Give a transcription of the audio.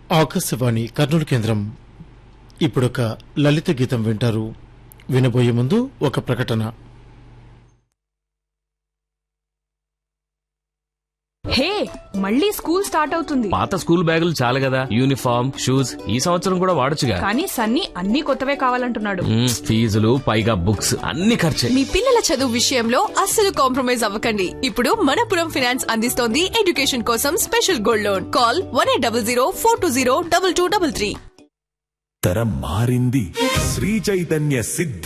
ఆకాశవాణి కర్నూలు కేంద్రం. ఇప్పుడొక లలిత గీతం వింటారు. వినబోయే ముందు ఒక ప్రకటన. హే, మళ్ళీ స్కూల్ స్టార్ట్ అవుతుంది. పాత స్కూల్ బ్యాగులు చాలు కదా, యూనిఫామ్ షూస్ ఈ సంవత్సరం కూడా వాడొచ్చుగా. కానీ సన్నీ అన్ని కొత్తవే కావాలంటున్నాడు. ఫీజులు పైగా బుక్స్ అన్ని ఖర్చే. మీ పిల్లల చదువు విషయంలో అస్సలు కాంప్రమైజ్ అవ్వకండి. ఇప్పుడు మనపురం ఫైనాన్స్ అందిస్తోంది ఎడ్యుకేషన్ కోసం స్పెషల్ గోల్డ్ లోన్. కాల్ 1800 420 2233. తరం మారింది, శ్రీ చైతన్య సిద్ధ